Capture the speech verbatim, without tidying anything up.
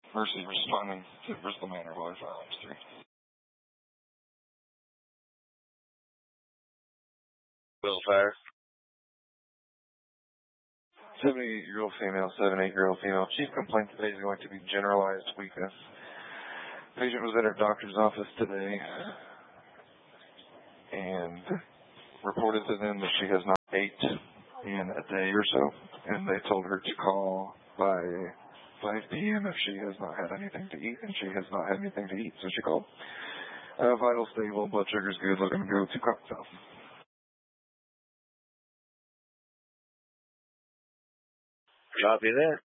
Mercy responding to Bristol Manor, Water Fire Lines three. Will Fire. seventy-eight-year-old female, seventy-eight-year-old female. Chief complaint today is going to be generalized weakness. Patient was at her doctor's office today and reported to them that she has not ate in a day or so, and they told her to call by five p.m. if she has not had anything to eat, and she has not had anything to eat, so she called. Uh, vital stable, blood sugar's good, looking to go to Cocktail. Copy that.